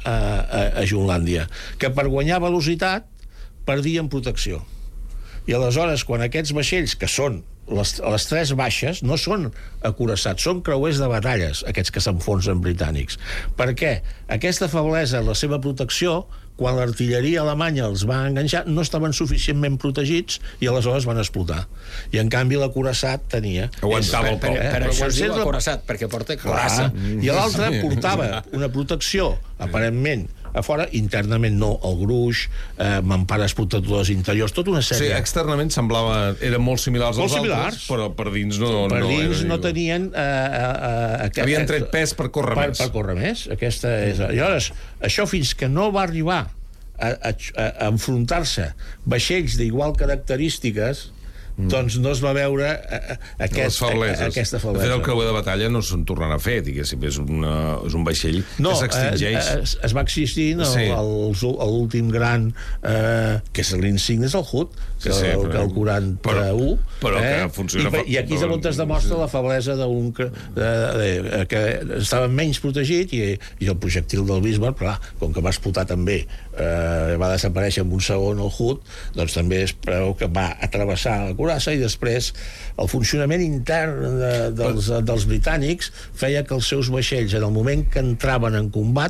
a Junlàndia, que per guanyar velocitat perdien protecció. I aleshores, quan aquests vaixells, que són les tres baixes, no són acoraçats, són creuers de batalles, aquests que s'enfonsen britànics. Per què? Aquesta feblesa en la seva protecció, quan l'artilleria alemanya els va enganxar, no estaven suficientment protegits i aleshores van explotar. I en canvi l'acoraçat tenia... Aguantava el cop. Per això es diu acoraçat, perquè porta coraça. I l'altre portava una protecció, aparentment, a fora, internament no, el gruix, mampares protectores interiors, tota una sèrie. Sí, externament semblava... Eren molt similars als altres, però per dins no... Per dins no tenien... Havien tret pes per córrer més. Per córrer més. Aquesta és... I llavors, això fins que no va arribar a enfrontar-se vaixells d'igual característiques, doncs no es va veure aquesta feblesa. De fet, el creuer de batalla no se'n tornarà a fer, diguéssim, és un vaixell que s'extingeix. Es va existir l'últim gran, que és l'insigne, és el Hood, que el 41, però que funciona... I aquí és on es demostra la feblesa d'un que estava menys protegit, i el projectil del Bismarck, clar, com que va explotar també, va desaparèixer en un segon el Hood, doncs també es preveu que va atravessar la curassa, i després el funcionament intern dels britànics feia que els seus vaixells, en el moment que entraven en combat,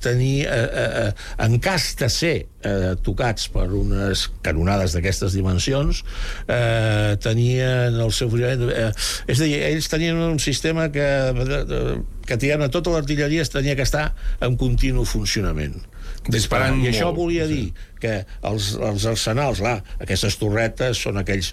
en cas de ser tocats per unes canonades d'aquestes dimensions, tenien el seu funcionament... És a dir, ells tenien un sistema que tirant a tota l'artilleria tenia que estar en continu funcionament. Disparant I això volia dir que els arsenals, aquestes torretes són aquells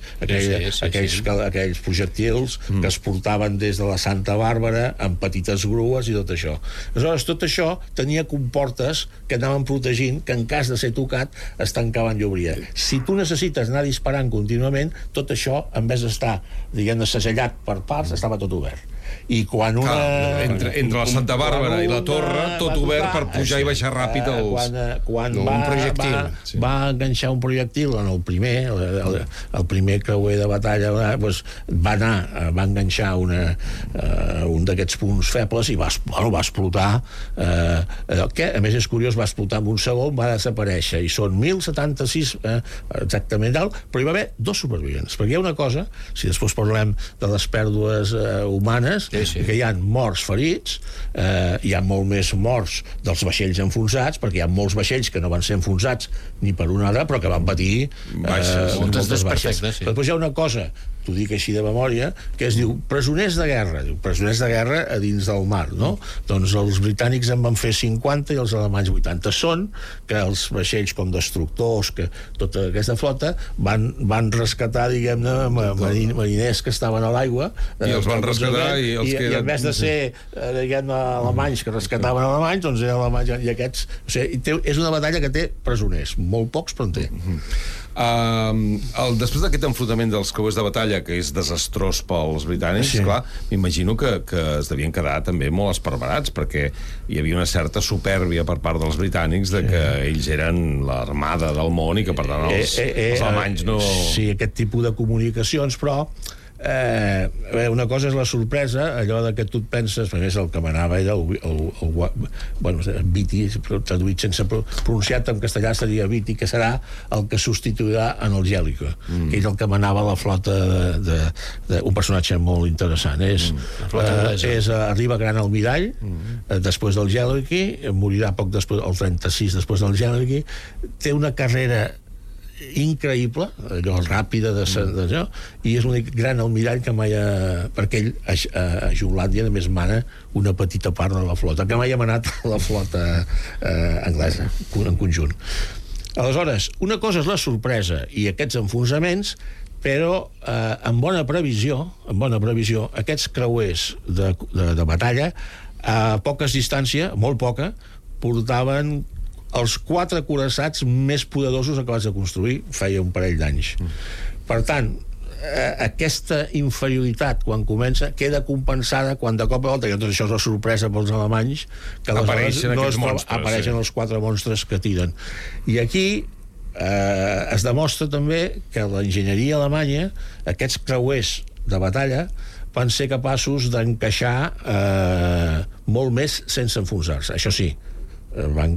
projectils que es portaven des de la Santa Bàrbara amb petites grues i tot això. Aleshores, tot això tenia comportes que anaven protegint, que en cas de ser tocat es tancaven i obrien. Si tu necessites anar disparant contínuament, tot això, en vez d'estar, diguem-ne, segellat per parts, estava tot obert. I quan entre la Santa Bàrbara i la torre, tot obert per pujar i baixar ràpid quan va enganxar un projectil en el primer creuer de batalla, va enganxar un d'aquests punts febles i va explotar, que a més és curiós, va explotar en un segon, va desaparèixer, i són 1.076 exactament alt, però hi va haver 2 supervivents, perquè hi ha una cosa, si després parlem de les pèrdues humanes, que hi ha morts ferits, hi ha molt més morts dels vaixells enfonsats, perquè hi ha molts vaixells que no van ser enfonsats ni per una altra, però que van patir moltes baixes. Però després hi ha una cosa, t'ho dic així de memòria, que es diu presoners de guerra. Presoners de guerra a dins del mar, no? Doncs els britànics en van fer 50 i els alemanys 80. Són que els vaixells com destructors, que tota aquesta flota, van rescatar, diguem-ne, mariners que estaven a l'aigua. I els van rescatar i en vez de ser, diguem-ne, alemanys que rescataven alemanys, doncs eren alemanys i aquests... O sigui, és una batalla que té presoners. Molt pocs, però en té. Després d'aquest enfrontament dels creuers de batalla, que és desastrós pels britànics, clar, m'imagino que es devien quedar també molt esparverats, perquè hi havia una certa supèrbia per part dels britànics de que ells eren l'armada del món i que, per tant, els alemanys no... Sí, aquest tipus de comunicacions, però una cosa és la sorpresa, allò de que tu et penses, perquè el que manava era Beatty, traduït sense pronunciat en castellà seria Beatty, que serà el que substituirà en el Jellicoe, que és el que manava la flota un personatge molt interessant. Arriba gran almirall després del Jellicoe, morirà poc després, el 36 després del Jellicoe, té una carrera increïble, allò ràpida i és l'únic gran almirall que mai perquè ell a Junlàndia només mana una petita part de la flota, que mai ha manat la flota anglesa en conjunt. Aleshores, una cosa és la sorpresa i aquests enfonsaments, però en bona previsió, aquests creuers de batalla a poques distància, molt poca, portaven els 4 acoraçats més poderosos acabats de construir, feia un parell d'anys. Per tant, aquesta inferioritat quan comença queda compensada quan de cop a volta, i tot això és la sorpresa pels alemanys, que apareixen els 4 monstres que tiren. I aquí es demostra també que l'enginyeria alemanya, aquests creuers de batalla, van ser capaços d'encaixar molt més sense enfonsar-se. Això sí, van